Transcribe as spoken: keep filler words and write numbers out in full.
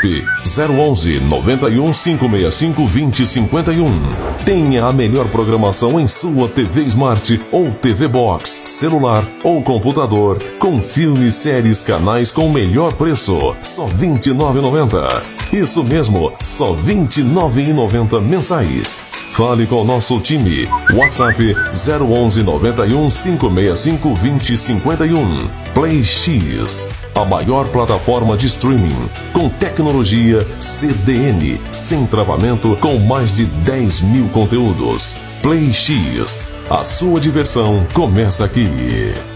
WhatsApp zero onze, noventa e um, cinco seis cinco, vinte, cinquenta e um. Tenha a melhor programação em sua T V Smart ou T V Box, celular ou computador, com filmes, séries, canais com melhor preço, só vinte e nove reais e noventa centavos. Isso mesmo, só vinte e nove reais e noventa centavos mensais. Fale com o nosso time. WhatsApp zero onze, noventa e um, cinco seis cinco, vinte, cinquenta e um. Play X, a maior plataforma de streaming, com tecnologia C D N, sem travamento, com mais de dez mil conteúdos. Play X, a sua diversão começa aqui.